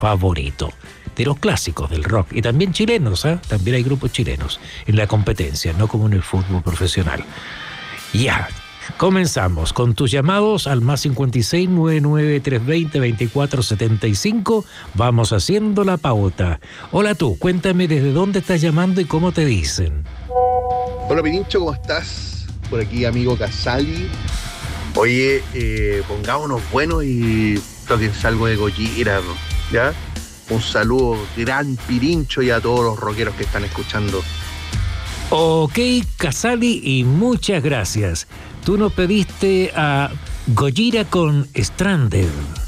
favorito. De los clásicos del rock. Y también chilenos, ¿eh? También hay grupos chilenos en la competencia, no como en el fútbol profesional. Ya. Comenzamos con tus llamados al más 56 99 320 2475. Vamos haciendo la pauta. Hola tú, cuéntame desde dónde estás llamando y cómo te dicen. Hola Pirincho, ¿cómo estás? Por aquí amigo Casali. Oye, pongámonos buenos y tóquense algo de Gojira, ¿ya? Un saludo gran Pirincho y a todos los rockeros que están escuchando. Ok, Casali, y muchas gracias. Tú nos pediste a Gojira con Stranded.